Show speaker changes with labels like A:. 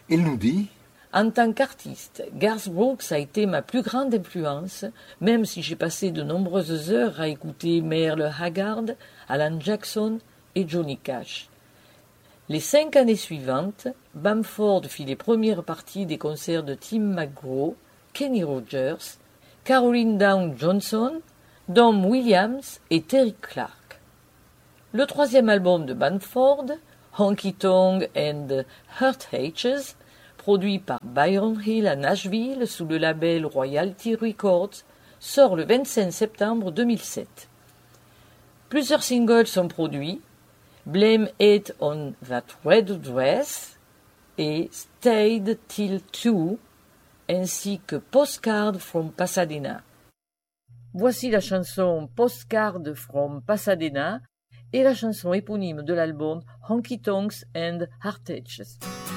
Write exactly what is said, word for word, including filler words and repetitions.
A: Il nous dit:
B: en tant qu'artiste, Garth Brooks a été ma plus grande influence, même si j'ai passé de nombreuses heures à écouter Merle Haggard, Alan Jackson et Johnny Cash. Les cinq années suivantes, Bamford fit les premières parties des concerts de Tim McGraw, Kenny Rogers, Caroline Down Johnson, Don Williams et Terry Clark. Le troisième album de Bamford, Honky Tonk and the Heartaches, produit par Byron Hill à Nashville sous le label Royalty Records, sort le vingt-cinq septembre deux mille sept. Plusieurs singles sont produits, Blame It on That Red Dress et Stayed Till Two, ainsi que Postcard from Pasadena. Voici la chanson Postcard from Pasadena et la chanson éponyme de l'album Honky Tonks and Heartaches.